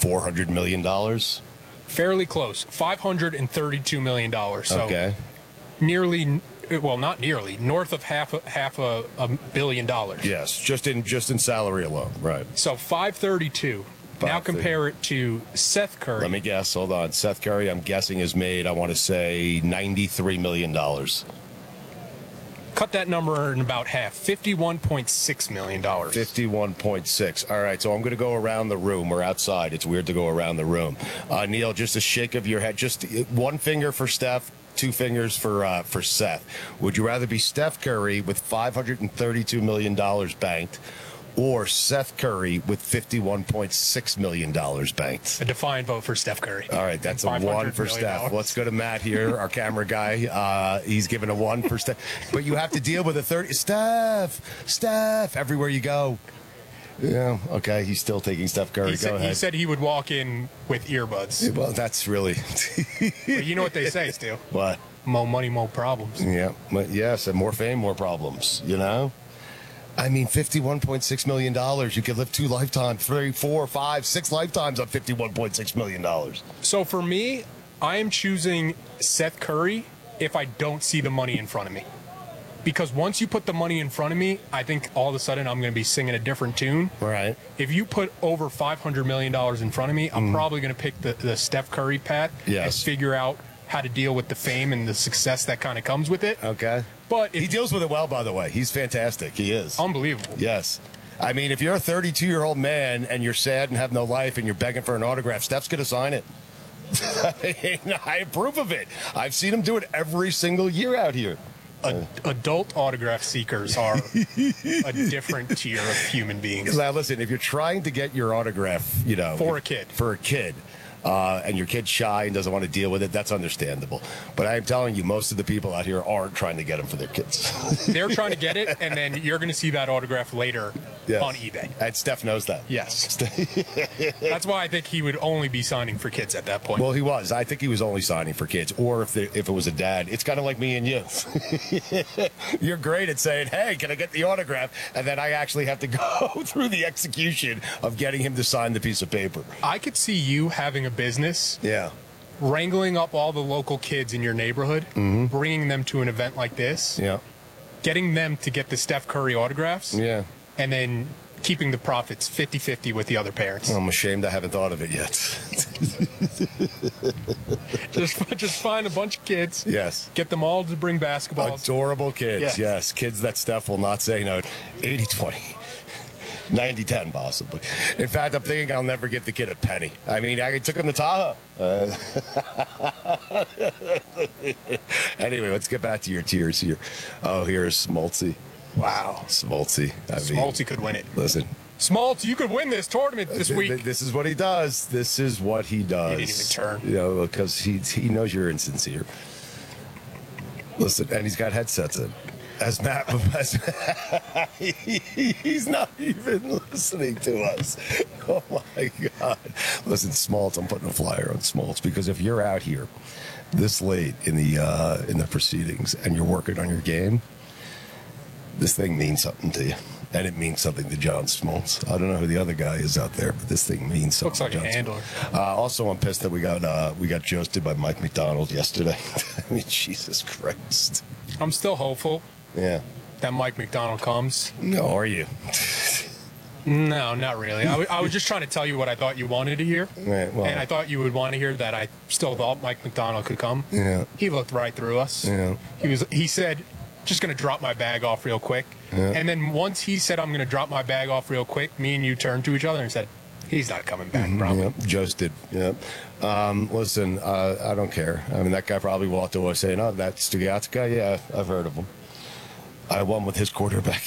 $400 million? Fairly close. $532 million. So Okay. nearly, well, not nearly, north of half a billion dollars. Yes, just in salary alone, right. So 532. Now compare it to Seth Curry. Let me guess. Hold on. Seth Curry, I'm guessing, has made, I want to say, $93 million. Cut that number in about half. $51.6 million. 51.6. All right, so I'm going to go around the room. We're outside. It's weird to go around the room. Neil, just a shake of your head. Just one finger for Steph, two fingers for Seth. Would you rather be Steph Curry with $532 million banked, or Seth Curry with $51.6 million banked? A defiant vote for Steph Curry. All right, that's a one for Steph. Let's go to Matt here, our camera guy. He's given a one for Steph. But you have to deal with a 30. Steph, everywhere you go. Yeah, okay, he's still taking Steph Curry. Go ahead. He said he would walk in with earbuds. Well, that's really... But you know what they say, Stu? What? More money, more problems. Yeah, yes, and more fame, more problems, you know? I mean, $51.6 million. You could live 2 lifetimes, 3, 4, 5, 6 lifetimes on $51.6 million. So for me, I am choosing Seth Curry if I don't see the money in front of me. Because once you put the money in front of me, I think all of a sudden I'm going to be singing a different tune. Right. If you put over $500 million in front of me, I'm probably going to pick the Steph Curry path and figure out how to deal with the fame and the success that kind of comes with it. Okay. But he deals with it well, by the way. He's fantastic. He is. Unbelievable. Yes. I mean, if you're a 32-year-old man and you're sad and have no life and you're begging for an autograph, Steph's going to sign it. I approve of it. I've seen him do it every single year out here. Adult autograph seekers are a different tier of human beings. Now, listen, if you're trying to get your autograph, you know, for a kid, and your kid's shy and doesn't want to deal with it, that's understandable. But I'm telling you, most of the people out here aren't trying to get them for their kids. They're trying to get it, and then you're going to see that autograph later on eBay. And Steph knows that. Yes. That's why I think he would only be signing for kids at that point. Well, he was. I think he was only signing for kids. Or if it was a dad, it's kind of like me and you. You're great at saying, hey, can I get the autograph? And then I actually have to go through the execution of getting him to sign the piece of paper. I could see you having a business, wrangling up all the local kids in your neighborhood, bringing them to an event like this, getting them to get the Steph Curry autographs, and then keeping the profits 50-50 with the other parents. I'm ashamed I haven't thought of it yet. just find a bunch of kids, get them all to bring basketballs. Adorable kids, yes. Kids that Steph will not say no. 80-20. 90-10, possibly. In fact, I'm thinking I'll never give the kid a penny. I mean, I took him to Tahoe. Anyway, let's get back to your tiers here. Oh, here's Smoltzy. Wow, Smoltzy. Smoltzy could win it. Listen. Smoltz, you could win this tournament this week. This is what he does. This is what he does. He didn't even turn. You know, because he knows you're insincere. Listen, and he's got headsets in. As Matt, he's not even listening to us. Oh my God! Listen, Smoltz, I'm putting a flyer on Smoltz because if you're out here this late in the proceedings and you're working on your game, this thing means something to you, and it means something to John Smoltz. I don't know who the other guy is out there, but this thing means something. Looks like a handler. Also, I'm pissed that we got joasted by Mike McDonald yesterday. I mean, Jesus Christ! I'm still hopeful. Yeah. That Mike McDonald comes. No, are you? No, not really. I was just trying to tell you what I thought you wanted to hear. Right, well, and I thought you would want to hear that I still thought Mike McDonald could come. Yeah. He looked right through us. Yeah. He said, just going to drop my bag off real quick. Yeah. And then once he said, I'm going to drop my bag off real quick, me and you turned to each other and said, he's not coming back, probably. Yep, Joasted. Yep. Listen, I don't care. I mean, that guy probably walked away saying, oh, that's Stugatska? Yeah, I've heard of him. I won with his quarterback.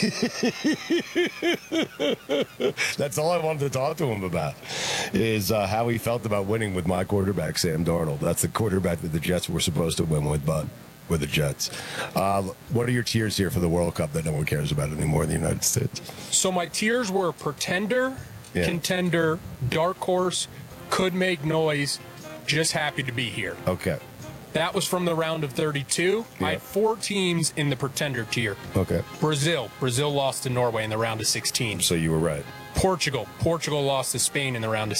That's all I wanted to talk to him about, is how he felt about winning with my quarterback, Sam Darnold. That's the quarterback that the Jets were supposed to win with, but with the Jets. What are your tiers here for the World Cup that no one cares about anymore in the United States? So my tiers were pretender, contender, dark horse, could make noise, just happy to be here. Okay. That was from the round of 32. I had 4 teams in the pretender tier. Okay. Brazil lost to Norway in the round of 16. So you were right. Portugal lost to Spain in the round of